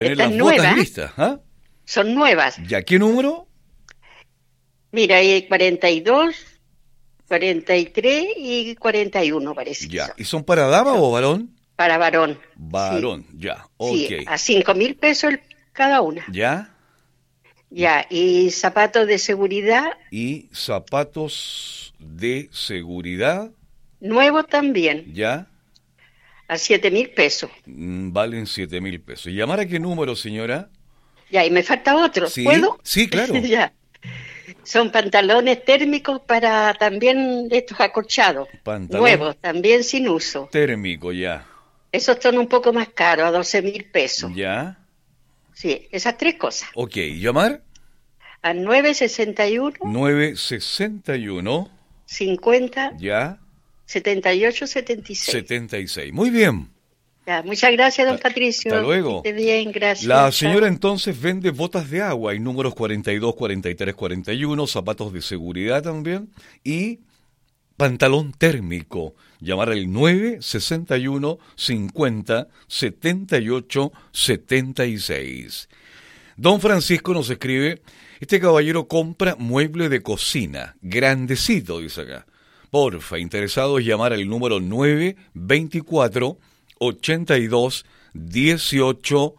Tener Están las botas nuevas, listas, ¿ah? son nuevas. ¿Ya qué número? Mira, hay 42, 43 y 41 parece que Ya. son. ¿Y son para dama Son o varón? para varón, sí, Varón, ya. Ok. sí, a 5.000 pesos cada una. ¿Ya? Ya, y zapatos de seguridad, Y zapatos de seguridad, nuevos también, ¿ya? a 7.000 pesos. Valen 7.000 pesos. ¿Y llamar a qué número, señora? Ya, y me falta otro, Sí, ¿puedo? sí, claro. Ya, son pantalones térmicos para también estos acolchados, Pantalón nuevos, también sin uso. térmico, ya. Esos son un poco más caros, a 12.000 pesos. ¿Ya? Sí, esas tres cosas. Ok, llamar A 961 961, 50 ya, 78 76. 76. Muy bien. Ya, muchas gracias, don Hasta Patricio. Que luego. esté bien, La gracias. señora Chao. entonces vende botas de agua, hay números 42, 43, 41, zapatos de seguridad también y pantalón térmico. Llamar al 961 50 78 76. Don Francisco nos escribe, este caballero compra mueble de cocina, grandecito, dice acá. Porfa, interesados llamar al número 924 82 18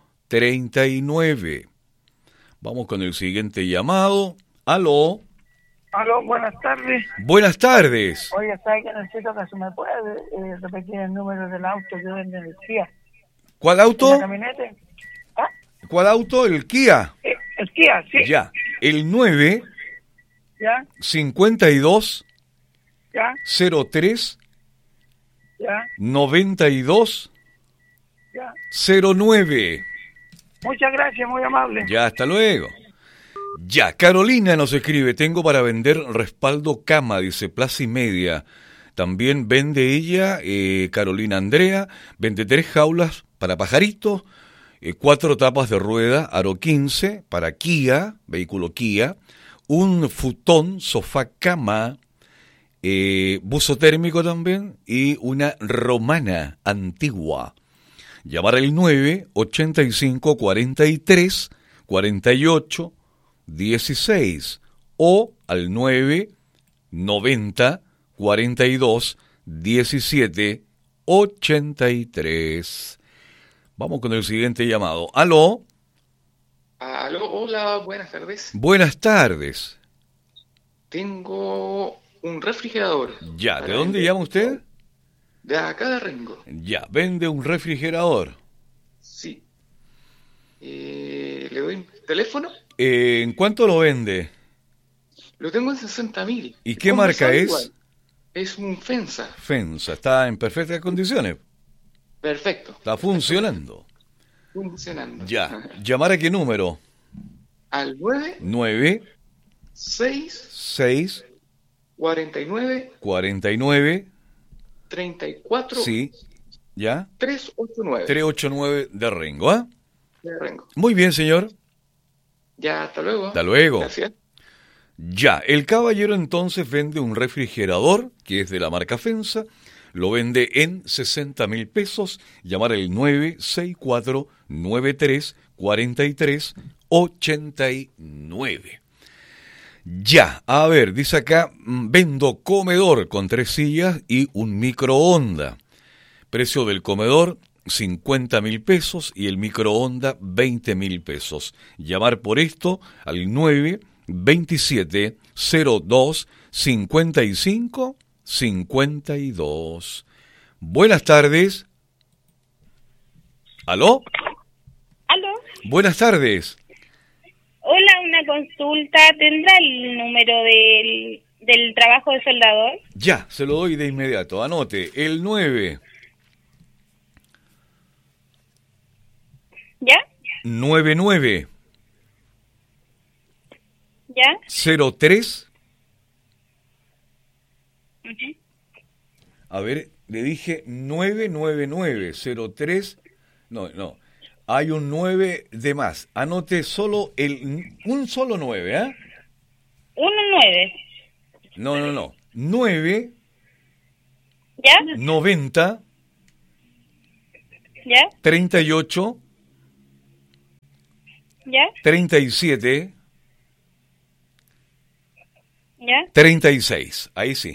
39. Vamos con el siguiente llamado. Aló. Aló, buenas tardes. Buenas tardes. Oye, ¿sabe que necesito que se me puede repetir el número del auto que vende en el Kia? ¿Cuál ¿En la auto? camioneta? ¿Ah? ¿Cuál auto? El Kia. El Kia, sí. Ya. El 9 ¿Ya? 52 ¿Ya? 03 ¿Ya? 92 ¿Ya? 09. Muchas gracias, muy amable. Ya, hasta luego. Ya, Carolina nos escribe, tengo para vender respaldo cama, dice Plaza y Media. También vende ella, Carolina Andrea, vende 3 jaulas para pajaritos, 4 tapas de rueda, aro 15, para Kia, vehículo Kia, un futón, sofá cama, buzo térmico también, y una romana antigua. Llamar al 9 85 43 48 16 o al 9 90 42 17 83. Vamos con el siguiente llamado. Aló. Aló, hola, buenas tardes. Buenas tardes. Tengo un refrigerador. Ya, ¿de para dónde vender. llama usted? De acá de Rengo. Ya, vende un refrigerador. Sí. ¿Le doy mi teléfono? ¿En cuánto lo vende? Lo tengo en 60.000. ¿Y qué marca es? Es un Fensa. Fensa, está en perfectas condiciones. Perfecto. Está funcionando. Funcionando. Ya, ¿llamar a qué número? Al 9 9 6 6 49 49 34 sí, ¿ya? 389. 389 de Rengo, ¿ah? De Rengo. Muy bien, señor. Ya, hasta luego. Hasta luego. Gracias. Ya, el caballero entonces vende un refrigerador, que es de la marca Fensa, lo vende en 60.000 pesos, llamar al 964 93 43 89. Ya, a ver, dice acá, vendo comedor con 3 sillas y un microondas. Precio del comedor, 50.000 pesos y el microondas, 20.000 pesos. Llamar por esto al 9 27 02 55 52. Buenas tardes. ¿Aló? ¿Aló? Buenas tardes. Hola, una consulta. ¿Tendrá el número del trabajo de soldador? Ya, se lo doy de inmediato. Anote, el 9 ¿Ya? 99 ¿Ya? 03. Ujú. A ver, le dije 99903. No. Hay un 9 de más. Anote solo un solo 9, ¿eh? 19. No. 9 ¿Ya? 90 ¿Ya? 38 ¿Ya? 37 ¿Ya? 36. Ahí sí.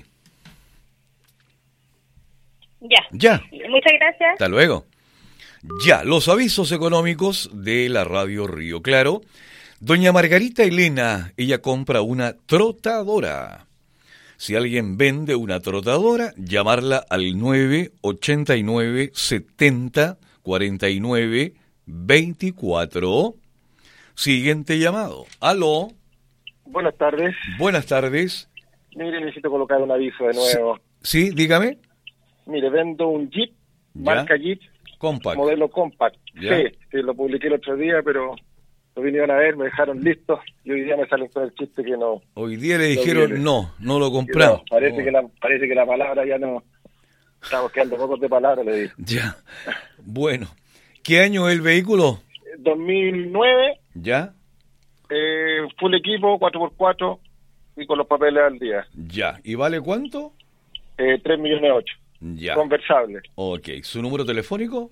Ya. Ya. Muchas gracias. Hasta luego. Ya, los avisos económicos de la radio Río Claro. Doña Margarita Elena, ella compra una trotadora. Si alguien vende una trotadora, llamarla al 989 70 49 24. Siguiente llamado. Aló. Buenas tardes. Buenas tardes. Mire, necesito colocar un aviso de nuevo. Sí, dígame. Mire, vendo un Jeep, Ya. marca Jeep, Compact. modelo Compact. Ya. Sí, lo publiqué el otro día, pero lo vinieron a ver, me dejaron listo y hoy día me salen con el chiste que no. Hoy día le Lo dijeron viene. no lo compramos. No, parece que la palabra ya no. Estamos quedando pocos de palabras, le digo. Ya. Bueno. ¿Qué año es el vehículo? 2009, Ya. full equipo, 4x4 y con los papeles al día. Ya. ¿Y vale cuánto? 3,8 millones. Ya. Conversable. Ok. ¿Su número telefónico?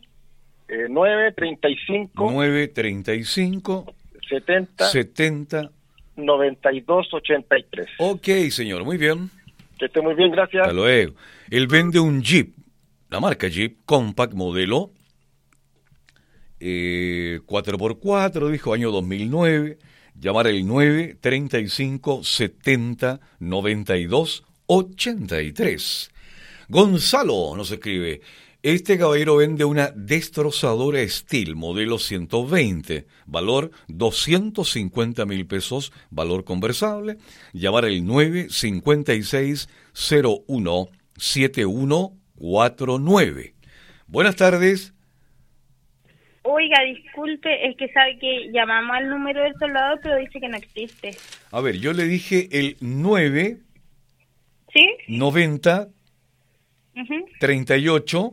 935 935 70 70. 9283. Ok, señor. Muy bien. Que esté muy bien, gracias. Hasta luego. Él vende un Jeep, la marca Jeep, Compact modelo 4x4, dijo, año 2009. Llamar el 935 70 92 83. Gonzalo nos escribe: este caballero vende una destrozadora Steel, modelo 120, valor 250.000 pesos, valor conversable. Llamar el 956 01 7149. Buenas tardes. Oiga, disculpe, es que sabe que llamamos al número del soldador, pero dice que no existe. A ver, yo le dije el 9 ¿Sí? 90 Ujú. 38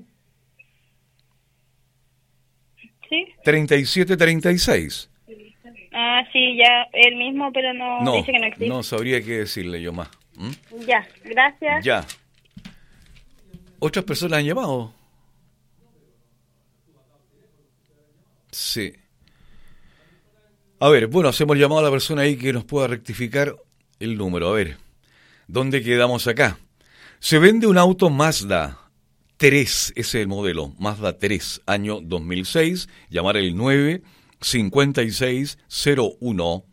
¿Sí? 37 36. Ah, sí, ya, el mismo, pero no, dice que no existe. no sabría qué decirle yo más. ¿Mm? Ya, gracias. Ya. ¿Otras personas han llamado? Sí. A ver, bueno, hacemos llamado a la persona ahí que nos pueda rectificar el número. A ver, ¿dónde quedamos acá? Se vende un auto Mazda 3, ese es el modelo, Mazda 3, año 2006. Llamar el 956 01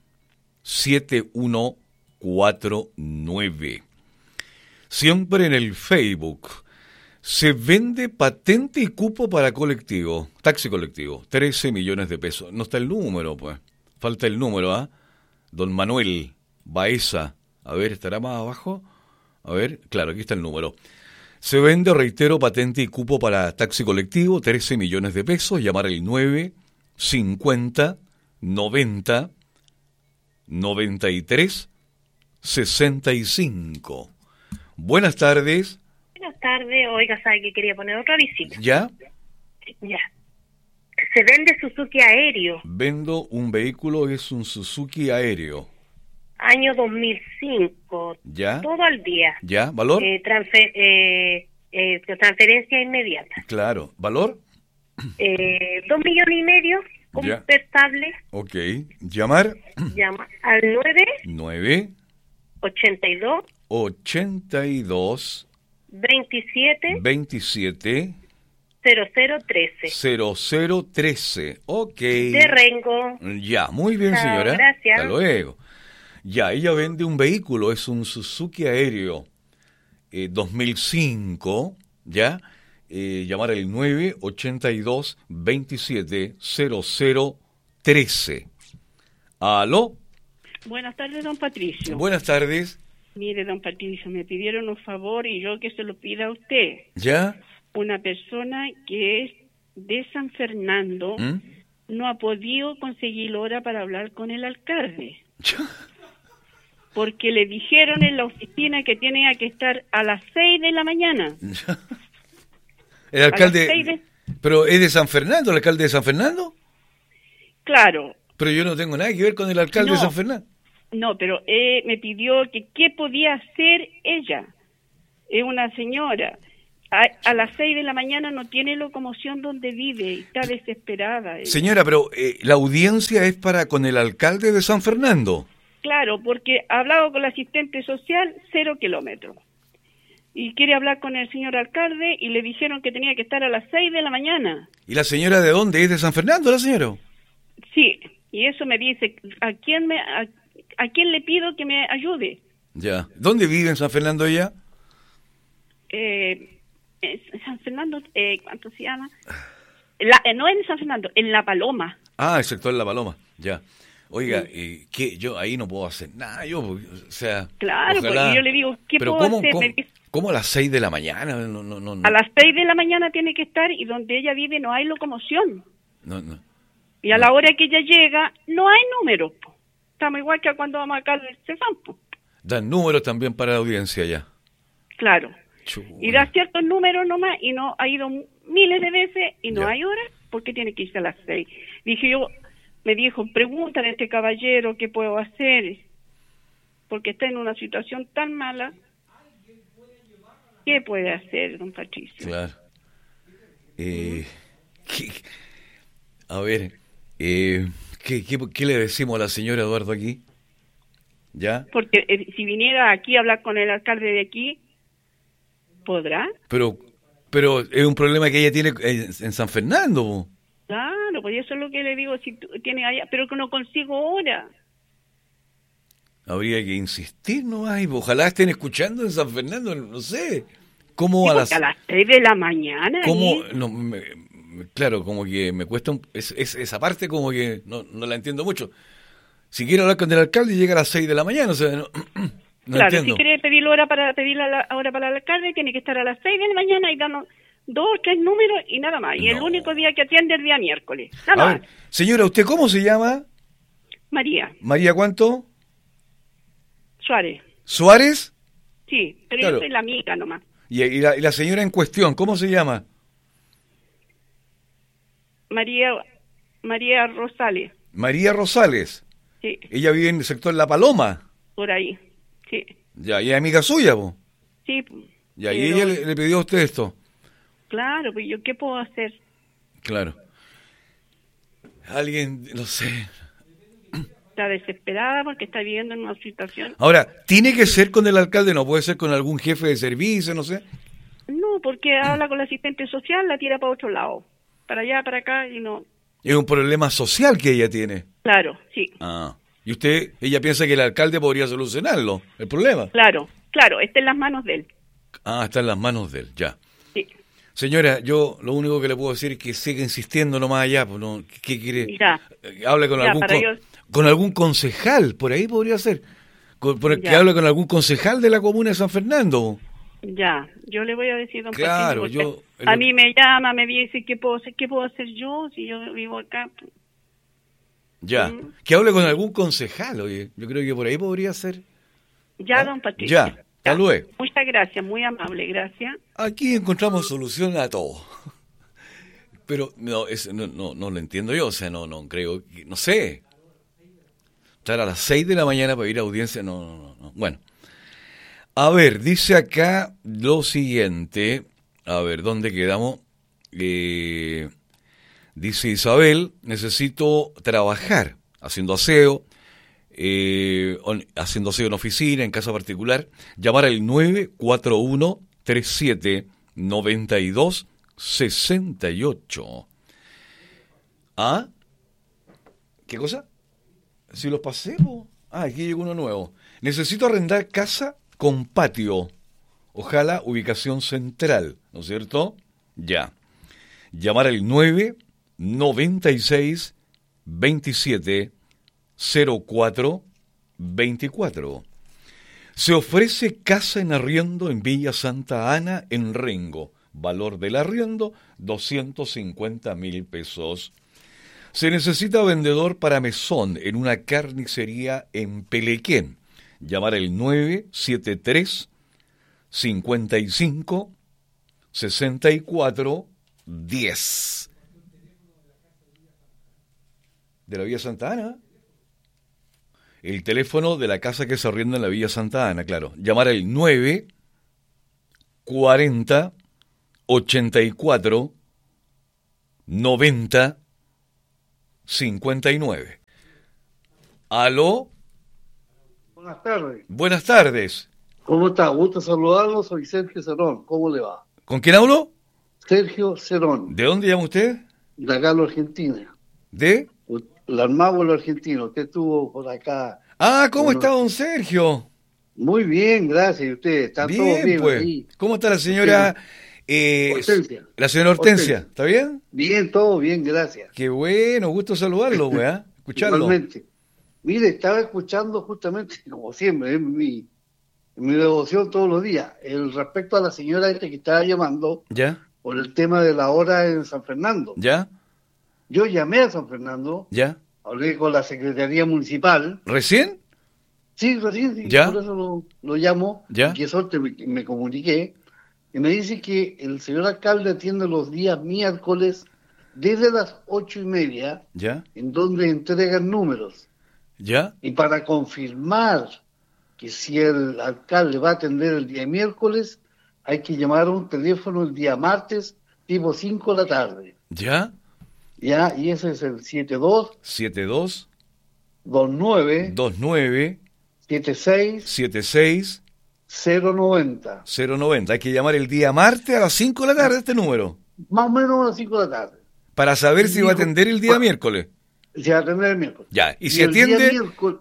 7149. Siempre en el Facebook. Se vende patente y cupo para colectivo, taxi colectivo, 13 millones de pesos. No está el número, pues. Falta el número, ¿ah? Don Manuel Baeza. A ver, ¿estará más abajo? A ver, claro, aquí está el número. Se vende, reitero, patente y cupo para taxi colectivo, 13 millones de pesos. Llamar el 950 90 93 65. Buenas tardes. Buenas tardes, oiga, ¿sabe que quería poner otro avisito? ¿Ya? Ya. Se vende Suzuki Aéreo, Vendo un vehículo, es un Suzuki Aéreo. año 2005, ¿Ya? todo al día. ¿Ya? ¿Valor? Transferencia inmediata. Claro. ¿Valor? 2,5 millones, Ya. conversable. Ok. ¿Llamar? Llama al 9 82 82 27 27 0013. 0013. Ok. De Rengo. Ya, muy bien, Chao, señora. gracias. Hasta luego. Ya, ella vende un vehículo, es un Suzuki Aéreo 2005, ¿ya? Llamar al 982 27 0013. ¿Aló? Buenas tardes, don Patricio. Buenas tardes. Mire, don Patricio, me pidieron un favor y yo que se lo pida a usted. ¿Ya? Una persona que es de San Fernando ¿Mm? no ha podido conseguir hora para hablar con el alcalde. ¿Ya? Porque le dijeron en la oficina que tenía que estar a las 6 de la mañana. El alcalde... A las 6 de... ¿Pero es de San Fernando, el alcalde de San Fernando? Claro. Pero yo no tengo nada que ver con el alcalde de No. San Fernando. No, pero me pidió que qué podía hacer ella. Es una señora a las 6 de la mañana no tiene locomoción donde vive, y está desesperada. Señora, pero la audiencia es con el alcalde de San Fernando. Claro, porque ha hablado con la asistente social 0 kilómetros. Y quiere hablar con el señor alcalde y le dijeron que tenía que estar a las 6 de la mañana. ¿Y la señora de dónde? ¿Es de San Fernando, la señora? Sí, y eso me dice, ¿a quién le pido que me ayude? Ya. ¿Dónde vive en San Fernando ella? San Fernando, ¿cuánto se llama? No en San Fernando, en La Paloma. Ah, el sector La Paloma, ya. Oiga, que yo ahí no puedo hacer nada, o sea... Claro, ojalá... porque yo le digo, ¿qué pero puedo hacer? ¿Cómo a las 6 de la mañana? No. A las 6 de la mañana tiene que estar, y donde ella vive no hay locomoción. No. Y a la hora que ella llega, no hay números, po. Estamos igual que cuando vamos acá al Cefam, po. Dan números también para la audiencia ya. Claro. Chula. Y da ciertos números nomás, y no ha ido miles de veces, y no hay horas, porque tiene que irse a las 6. Me dijo, pregúntale a este caballero qué puedo hacer, porque está en una situación tan mala. ¿Qué puede hacer, don Patricio? Claro. A ver, ¿qué le decimos a la señora Eduardo aquí? ¿Ya? Porque si viniera aquí a hablar con el alcalde de aquí, ¿podrá? Pero es un problema que ella tiene en San Fernando. Claro, pues eso es lo que le digo, si tiene allá, pero que no consigo hora. Habría que insistir, ¿no? Ay, ojalá estén escuchando en San Fernando, no sé. ¿Cómo Sí, a las 6 de la mañana? ¿Cómo? No, claro, como que me cuesta esa parte, como que no la entiendo mucho. Si quiero hablar con el alcalde, llega a las 6 de la mañana, o sea, no claro, entiendo. Si quiere pedir la hora para el alcalde, tiene que estar a las 6 de la mañana y darnos 2 o 3 números y nada más. Y el único día que atiende es el día miércoles. Nada más. Ver, señora, ¿usted cómo se llama? María. ¿María cuánto? Suárez. ¿Suárez? Sí, pero claro. Yo soy la amiga nomás. ¿Y la señora en cuestión, cómo se llama? María Rosales. María Rosales. Sí. Ella vive en el sector La Paloma. Por ahí, sí. Ya, ¿y es amiga suya, vos? Sí. Ya, ¿y ella le pidió a usted esto? Claro, pues yo, ¿qué puedo hacer? Claro. Alguien, no sé. Está desesperada porque está viviendo en una situación... Ahora, ¿tiene que ser con el alcalde? ¿No puede ser con algún jefe de servicio, no sé? No, porque habla con la asistente social, la tira para otro lado. Para allá, para acá, y no... Es un problema social que ella tiene. Claro, sí. Ah. ¿Y ella piensa que el alcalde podría solucionarlo, el problema? Claro, está en las manos de él. Ah, está en las manos de él, ya. Sí. Señora, yo lo único que le puedo decir es que siga insistiendo nomás allá, pues no, ¿qué quiere? Ya. Hable con con algún concejal, por ahí podría ser. Que hable con algún concejal de la comuna de San Fernando. Ya, yo le voy a decir, don Claro, Patricio, a mí me llama, me dice qué puedo hacer yo si yo vivo acá. Ya, que hable con algún concejal, oye, yo creo que por ahí podría ser. Ya, don Patricio. Ya, hasta luego. Muchas gracias, muy amable, gracias. Aquí encontramos solución a todo. Pero no lo entiendo yo, o sea, no creo, no sé. Estar a las 6 de la mañana para ir a audiencia, no. Bueno. A ver, dice acá lo siguiente. A ver, ¿dónde quedamos? Dice Isabel, necesito trabajar haciendo aseo en oficina, en casa particular. Llamar al 941-37-92-68. ¿Ah? ¿Qué cosa? Si los pasemos. Ah, aquí llegó uno nuevo. Necesito arrendar casa con patio. Ojalá ubicación central, ¿no es cierto? Ya. Llamar al 996-27-04-24. Se ofrece casa en arriendo en Villa Santa Ana, en Rengo. Valor del arriendo, 250.000 pesos. Se necesita vendedor para mesón en una carnicería en Pelequén. Llamar al 973-55-64-10. ¿De la Villa Santa Ana? El teléfono de la casa que se arrienda en la Villa Santa Ana, claro. Llamar al 940 84 90 59. ¿Aló? Buenas tardes. Buenas tardes. ¿Cómo está? Gusto saludarlo. Soy Sergio Cerón. ¿Cómo le va? ¿Con quién hablo? Sergio Cerón. ¿De dónde llama usted? De acá, en Argentina. ¿De? La Armábulo argentino. Usted estuvo por acá. ¿Cómo está don Sergio? Muy bien, gracias. ¿Y usted? ¿Está todo bien? Pues. Ahí? ¿Cómo está la señora? Hortensia. La señora Hortensia. ¿Está bien? Bien, todo bien, gracias. Qué bueno, gusto saludarlo, weá. Escucharlo. Igualmente. Mire, estaba escuchando justamente, como siempre, en mi devoción todos los días, respecto a la señora que estaba llamando. ¿Ya? Por el tema de la hora en San Fernando. ¿Ya? Yo llamé a San Fernando. ¿Ya? Hablé con la Secretaría Municipal. ¿Recién? Sí, recién, sí. ¿Ya? Por eso lo llamo. ¿Ya? Y eso me comuniqué. Y me dice que el señor alcalde atiende los días miércoles desde las 8:30. ¿Ya? En donde entregan números. ¿Ya? Y para confirmar que si el alcalde va a atender el día miércoles, hay que llamar a un teléfono el día martes, tipo 5 de la tarde. ¿Ya? Ya, y ese es el 72 29 76 090. 090. Hay que llamar el día martes a las 5 de la tarde este número. Más o menos a las 5 de la tarde. Para saber si va a atender el día miércoles. Si va a atender el miércoles. Ya, y si atiende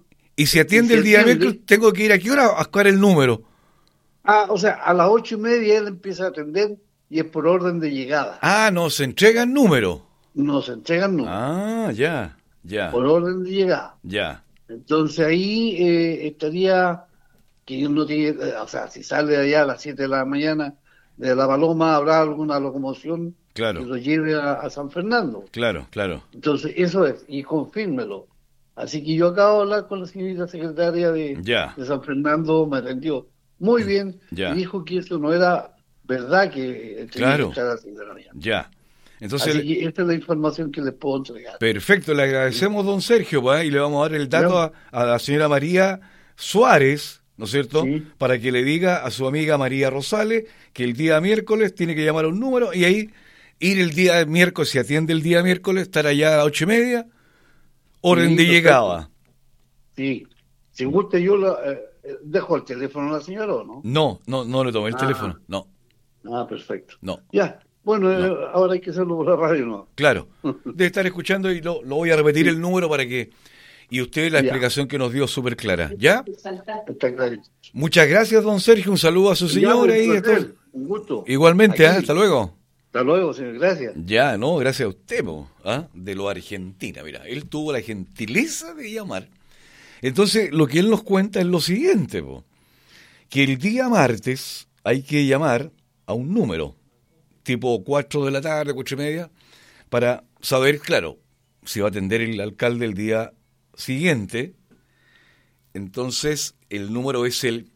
el día miércoles, tengo que ir a qué hora a buscar el número. O sea, a las 8:30 él empieza a atender y es por orden de llegada. Nos entregan número. Nos entregan número. Ya. Por orden de llegada. Ya. Entonces ahí estaría que uno tiene, si sale de allá a las 7 de la mañana de La Paloma, habrá alguna locomoción que lo lleve a San Fernando. Claro. Entonces eso es, y confírmelo. Así que yo acabo de hablar con la señorita secretaria de San Fernando, me atendió muy bien, y dijo que eso no era verdad, que tenía que estar a las 7 de la mañana. Ya. Entonces, así que esta es la información que les puedo entregar. Perfecto, le agradecemos, don Sergio, y le vamos a dar el dato a la señora María Suárez, ¿no es cierto?, para que le diga a su amiga María Rosales que el día miércoles tiene que llamar a un número y ahí ir el día miércoles, si atiende el día miércoles, estar allá a las 8:30, orden de llegada. Sí, si gusta yo dejo el teléfono a la señora, ¿o no? No le tomé el teléfono, no. Perfecto. No. Ya. Bueno, ahora hay que hacerlo por la radio, ¿no? Claro, debe estar escuchando y lo voy a repetir el número para que... Y usted la explicación que nos dio súper clara, ¿ya? Está claro. Muchas gracias, don Sergio, un saludo a su señora. Un gusto. Igualmente, hasta luego. Hasta luego, señor, gracias. Ya, gracias a usted, de lo Argentina, mira, él tuvo la gentileza de llamar. Entonces, lo que él nos cuenta es lo siguiente, que el día martes hay que llamar a un número, tipo 4 de la tarde, 4:30, para saber, claro, si va a atender el alcalde el día siguiente. Entonces, el número es el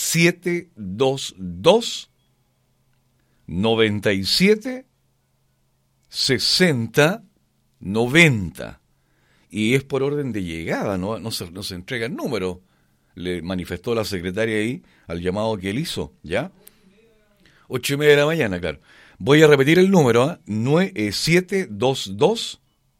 722 97 60 90. Y es por orden de llegada, no se entrega el número. Le manifestó la secretaria ahí al llamado que él hizo, ¿ya? 8:30 de la mañana, claro. Voy a repetir el número, 722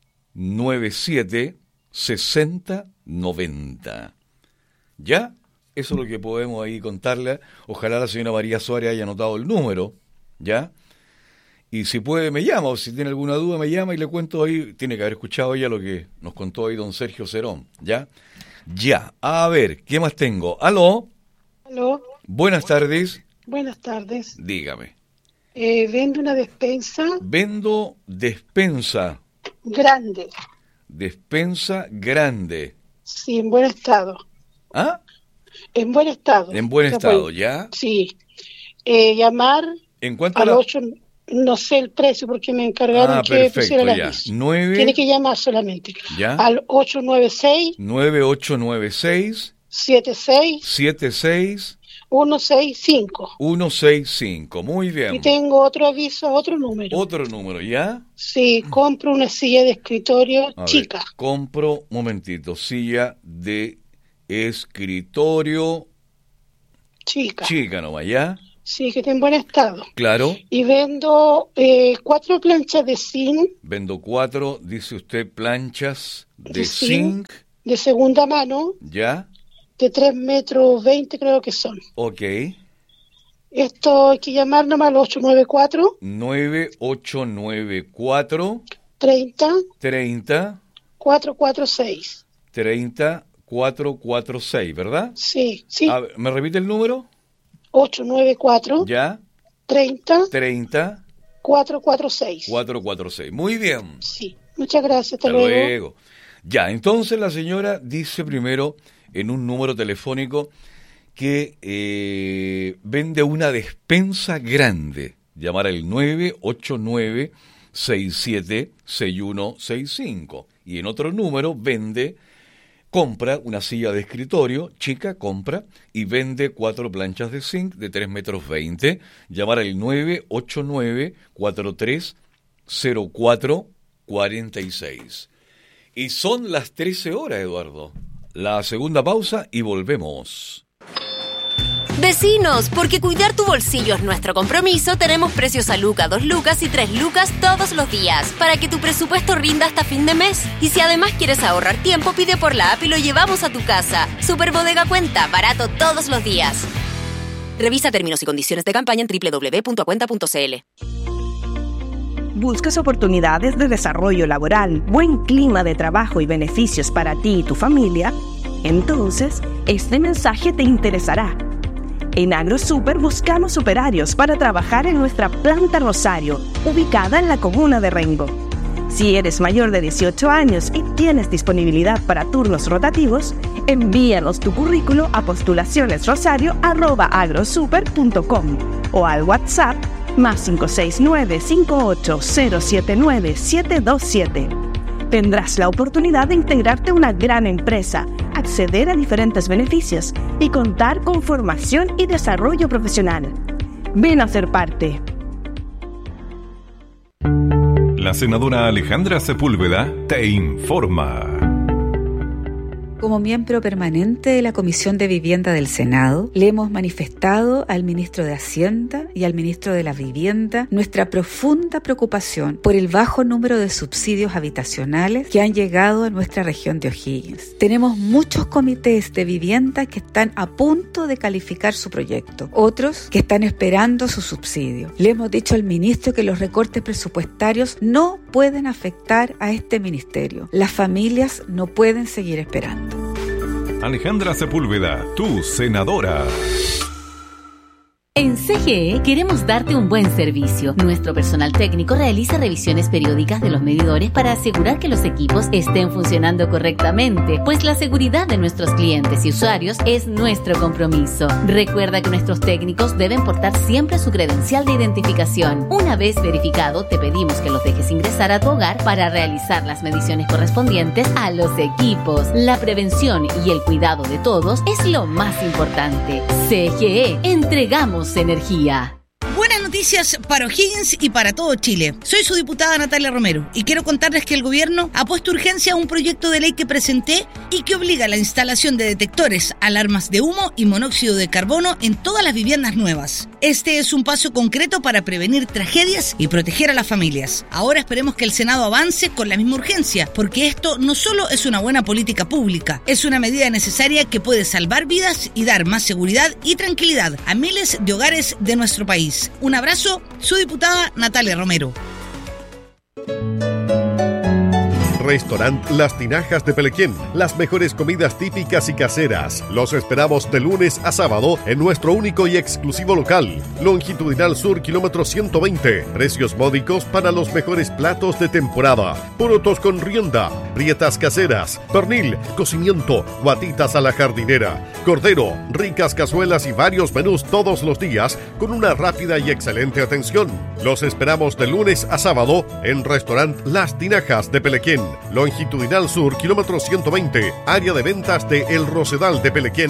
97 60 90. ¿Ya? Eso es lo que podemos ahí contarle. Ojalá la señora María Suárez haya anotado el número, ¿ya? Y si puede me llama, o si tiene alguna duda me llama y le cuento ahí. Tiene que haber escuchado ella lo que nos contó ahí don Sergio Cerón, ¿ya? Ya, a ver, ¿qué más tengo? ¿Aló? ¿Aló? Buenas tardes. Buenas tardes. Dígame. Vendo una despensa. Vendo despensa. Grande. Despensa grande. Sí, en buen estado. ¿Ah? En buen estado. En buen estado, ¿ya? Sí. Llamar ¿En cuánto al 8, no sé el precio porque me encargaron que pusiera la lista. 9. Tiene que llamar solamente. ¿Ya? Al 896 9896 76 76 165. 165, muy bien. Y tengo otro aviso, otro número. Otro número, ¿ya? Sí, compro una silla de escritorio chica. Compro, momentito, silla de escritorio chica. Chica nomás, ¿ya? Sí, que esté en buen estado. Claro. Y vendo 4 planchas de zinc. Vendo 4, dice usted, planchas de zinc. De segunda mano. Ya. De 3,20 metros creo que son. Ok. Esto hay que llamar nomás al 894. 9894. 30. 446. 446, ¿verdad? Sí, sí. A ver, ¿me repite el número? 894. Ya. 30. 446. 446. Muy bien. Sí. Muchas gracias. Hasta luego. Ya, entonces la señora dice primero en un número telefónico que vende una despensa grande. Llamar al 989-676165. Y en otro número compra una silla de escritorio, chica, compra y vende 4 planchas de zinc de 3,20 metros. Llamar al 989-430446. Y son las 13 horas, Eduardo. La segunda pausa y volvemos. Vecinos, porque cuidar tu bolsillo es nuestro compromiso, tenemos precios a Luca, 2 lucas y 3 lucas todos los días, para que tu presupuesto rinda hasta fin de mes. Y si además quieres ahorrar tiempo, pide por la app y lo llevamos a tu casa. Super Bodega Cuenta, barato todos los días. Revisa términos y condiciones de campaña en www.acuenta.cl. ¿Buscas oportunidades de desarrollo laboral, buen clima de trabajo y beneficios para ti y tu familia? Entonces, este mensaje te interesará. En AgroSuper buscamos operarios para trabajar en nuestra planta Rosario, ubicada en la comuna de Rengo. Si eres mayor de 18 años y tienes disponibilidad para turnos rotativos, envíanos tu currículo a postulacionesrosario@agrosuper.com o al WhatsApp +569 58079 727. Tendrás la oportunidad de integrarte a una gran empresa, acceder a diferentes beneficios y contar con formación y desarrollo profesional. Ven a ser parte. La senadora Alejandra Sepúlveda te informa. Como miembro permanente de la Comisión de Vivienda del Senado, le hemos manifestado al ministro de Hacienda y al ministro de la Vivienda nuestra profunda preocupación por el bajo número de subsidios habitacionales que han llegado a nuestra región de O'Higgins. Tenemos muchos comités de vivienda que están a punto de calificar su proyecto, otros que están esperando su subsidio. Le hemos dicho al ministro que los recortes presupuestarios no pueden afectar a este ministerio. Las familias no pueden seguir esperando. Alejandra Sepúlveda, tu senadora. En CGE queremos darte un buen servicio. Nuestro personal técnico realiza revisiones periódicas de los medidores para asegurar que los equipos estén funcionando correctamente, pues la seguridad de nuestros clientes y usuarios es nuestro compromiso. Recuerda que nuestros técnicos deben portar siempre su credencial de identificación. Una vez verificado, te pedimos que los dejes ingresar a tu hogar para realizar las mediciones correspondientes a los equipos. La prevención y el cuidado de todos es lo más importante. CGE, entregamos energía. Buenas noticias para O'Higgins y para todo Chile. Soy su diputada Natalia Romero y quiero contarles que el gobierno ha puesto urgencia a un proyecto de ley que presenté y que obliga a la instalación de detectores, alarmas de humo y monóxido de carbono en todas las viviendas nuevas. Este es un paso concreto para prevenir tragedias y proteger a las familias. Ahora esperemos que el Senado avance con la misma urgencia, porque esto no solo es una buena política pública, es una medida necesaria que puede salvar vidas y dar más seguridad y tranquilidad a miles de hogares de nuestro país. Un abrazo, su diputada Natalia Romero. Restaurant Las Tinajas de Pelequén. Las mejores comidas típicas y caseras. Los esperamos de lunes a sábado en nuestro único y exclusivo local. Longitudinal Sur, kilómetro 120. Precios módicos para los mejores platos de temporada. Porotos con rienda, prietas caseras, pernil, cocimiento, guatitas a la jardinera, cordero, ricas cazuelas y varios menús todos los días con una rápida y excelente atención. Los esperamos de lunes a sábado en Restaurant Las Tinajas de Pelequén. Longitudinal Sur, kilómetro 120, área de ventas de El Rosedal de Pelequén.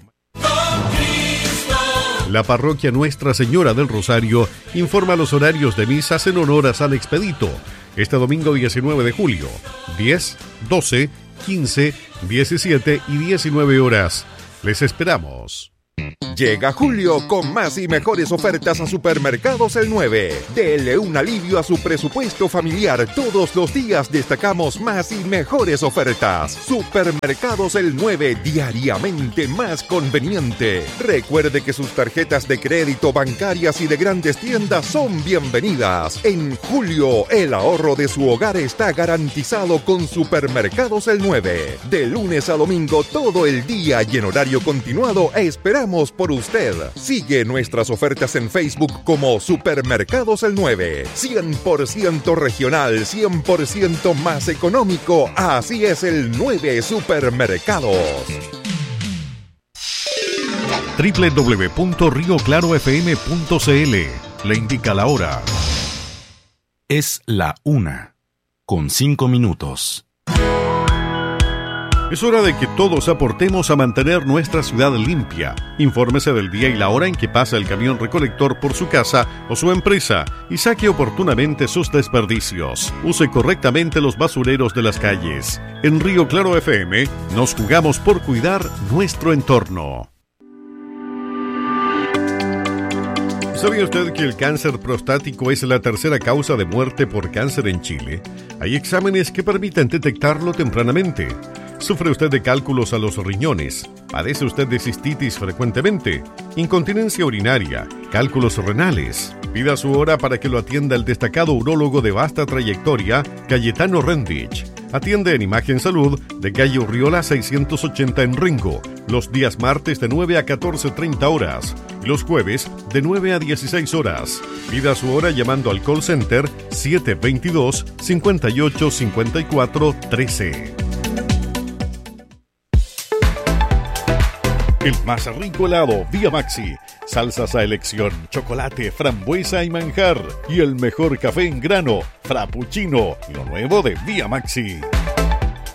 La parroquia Nuestra Señora del Rosario informa los horarios de misas en honor a San Expedito. Este domingo 19 de julio, 10, 12, 15, 17 y 19 horas. Les esperamos. Llega julio con más y mejores ofertas a Supermercados El 9. Dele un alivio a su presupuesto familiar. Todos los días destacamos más y mejores ofertas. Supermercados El 9, diariamente más conveniente. Recuerde que sus tarjetas de crédito, bancarias y de grandes tiendas son bienvenidas. En julio, el ahorro de su hogar está garantizado con Supermercados El 9. De lunes a domingo, todo el día y en horario continuado, esperamos por usted. Sigue nuestras ofertas en Facebook como Supermercados El 9. 100% regional, 100% más económico. Así es el 9 Supermercados. www.rioclarofm.cl le indica la hora. Es la 1:05. Es hora de que todos aportemos a mantener nuestra ciudad limpia. Infórmese del día y la hora en que pasa el camión recolector por su casa o su empresa y saque oportunamente sus desperdicios. Use correctamente los basureros de las calles. En Río Claro FM nos jugamos por cuidar nuestro entorno. ¿Sabía usted que el cáncer prostático es la tercera causa de muerte por cáncer en Chile? Hay exámenes que permiten detectarlo tempranamente. ¿Sufre usted de cálculos a los riñones? ¿Padece usted de cistitis frecuentemente? ¿Incontinencia urinaria? ¿Cálculos renales? Pida su hora para que lo atienda el destacado urólogo de vasta trayectoria, Cayetano Rendich. Atiende en Imagen Salud de calle Urriola 680 en Ringo, los días martes de 9 a 14:30 horas y los jueves de 9 a 16 horas. Pida su hora llamando al call center 722-5854-13. El más rico helado Vía Maxi, salsas a elección, chocolate, frambuesa y manjar, y el mejor café en grano, frappuccino, lo nuevo de Vía Maxi.